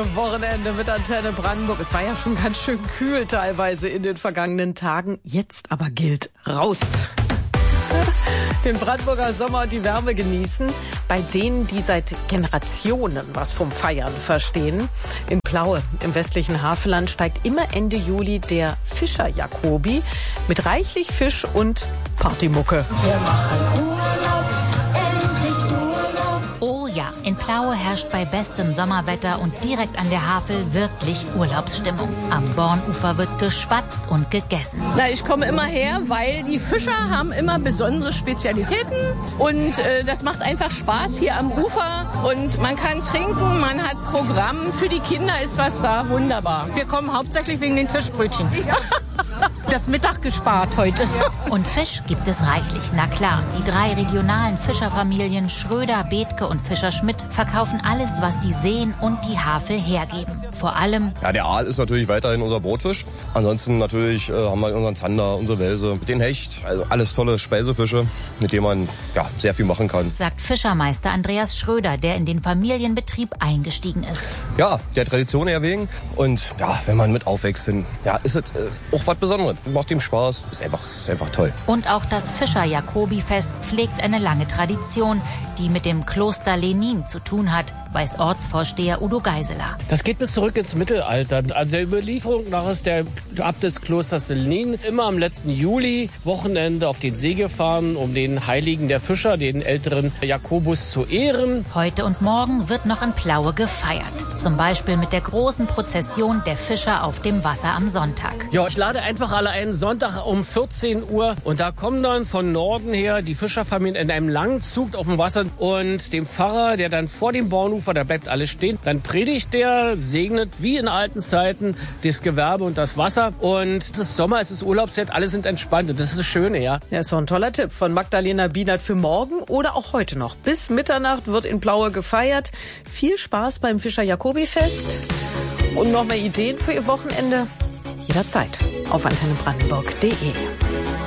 schöne Wochenende mit Antenne Brandenburg. Es war ja schon ganz schön kühl teilweise in den vergangenen Tagen. Jetzt aber gilt raus. Den Brandenburger Sommer und die Wärme genießen. Bei denen, die seit Generationen was vom Feiern verstehen. In Plaue, im westlichen Havelland, steigt immer Ende Juli der Fischer Jacobi mit reichlich Fisch und Partymucke. Wir machen Urlaub, endlich Urlaub. Oh ja, in Plaue herrscht bei bestem Sommerwetter und direkt an der Havel wirklich Urlaubsstimmung. Am Bornufer wird geschwatzt und gegessen. Na, ich komme immer her, weil die Fischer haben immer besondere Spezialitäten und das macht einfach Spaß hier am Ufer und man kann trinken, man hat Programm, für die Kinder ist was da, wunderbar. Wir kommen hauptsächlich wegen den Fischbrötchen. Das Mittag gespart heute. Und Fisch gibt es reichlich, na klar. Die 3 regionalen Fischerfamilien Schröder, Bethke und Fischer-Schmidt verkaufen alles, was die Seen und die Havel hergeben. Vor allem... Ja, der Aal ist natürlich weiterhin unser Brotfisch. Ansonsten natürlich haben wir unseren Zander, unsere Welse, den Hecht. Also alles tolle Speisefische, mit denen man sehr viel machen kann. Sagt Fischermeister Andreas Schröder, der in den Familienbetrieb eingestiegen ist. Ja, der Tradition her wegen. Und ja, wenn man mit aufwächst, dann ist es auch was Besonderes. Macht ihm Spaß, ist einfach toll. Und auch das Fischer-Jacobi-Fest pflegt eine lange Tradition, die mit dem Kloster Lenin zu tun hat, weiß Ortsvorsteher Udo Geiseler. Das geht bis zurück ins Mittelalter. Also der Überlieferung nach ist der Abt des Klosters Lenin immer am letzten Juli-Wochenende auf den See gefahren, um den Heiligen der Fischer, den älteren Jakobus, zu ehren. Heute und morgen wird noch in Plaue gefeiert. Zum Beispiel mit der großen Prozession der Fischer auf dem Wasser am Sonntag. Ja, ich lade einfach alle ein, Sonntag um 14 Uhr. Und da kommen dann von Norden her die Fischerfamilien in einem langen Zug auf dem Wasser. Und dem Pfarrer, der dann vor dem Bornufer, da bleibt alles stehen, dann predigt der, segnet wie in alten Zeiten das Gewerbe und das Wasser. Und es ist Sommer, es ist Urlaubszeit, alle sind entspannt. Und das ist das Schöne, ja. Ja, ist doch ein toller Tipp von Magdalena Bienert für morgen oder auch heute noch. Bis Mitternacht wird in Plaue gefeiert. Viel Spaß beim Fischer-Jacobi-Fest. Und noch mehr Ideen für Ihr Wochenende? Jederzeit auf antennebrandenburg.de.